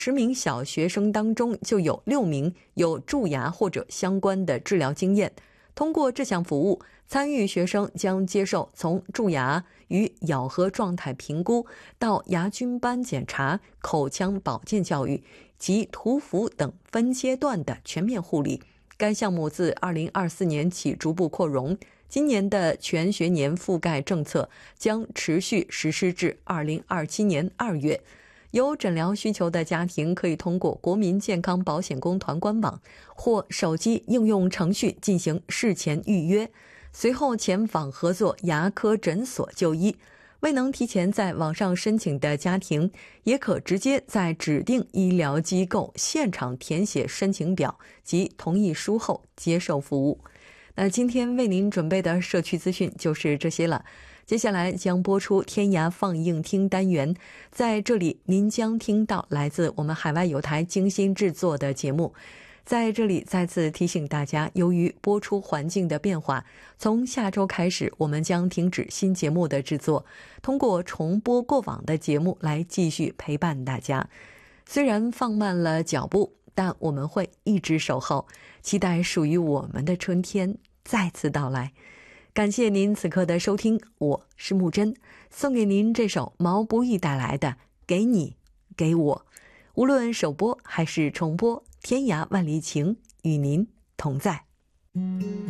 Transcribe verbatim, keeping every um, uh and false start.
十名小学生当中就有六名有蛀牙或者相关的治疗经验。通过这项服务，参与学生将接受从蛀牙与咬合状态评估到牙菌斑检查、口腔保健教育及涂氟等分阶段的全面护理。该项目自二零二四年起逐步扩容，今年的全学年覆盖政策将持续实施至二零二七年二月。有诊疗需求的家庭可以通过国民健康保险公团官网或手机应用程序进行事前预约，随后前往合作牙科诊所就医。未能提前在网上申请的家庭，也可直接在指定医疗机构现场填写申请表及同意书后接受服务。那今天为您准备的社区资讯就是这些了。接下来将播出天涯放映厅单元，在这里您将听到来自我们海外有台精心制作的节目。在这里再次提醒大家，由于播出环境的变化，从下周开始我们将停止新节目的制作，通过重播过往的节目来继续陪伴大家。虽然放慢了脚步，但我们会一直守候，期待属于我们的春天再次到来。感谢您此刻的收听，我是木真，送给您这首毛不易带来的《给你给我》。无论首播还是重播，天涯万里情与您同在。